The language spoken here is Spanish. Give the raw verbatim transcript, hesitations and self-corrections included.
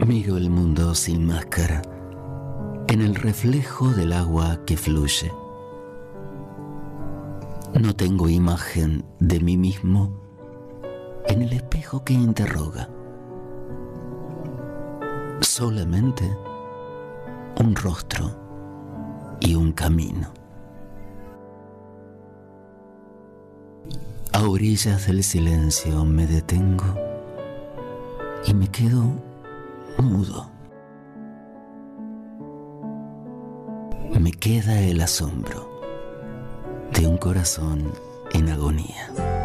Miro el mundo sin máscara, en el reflejo del agua que fluye. No tengo imagen de mí mismo en el espejo que interroga. Solamente un rostro y un camino. A orillas del silencio me detengo y me quedo mudo. Me queda el asombro de un corazón en agonía.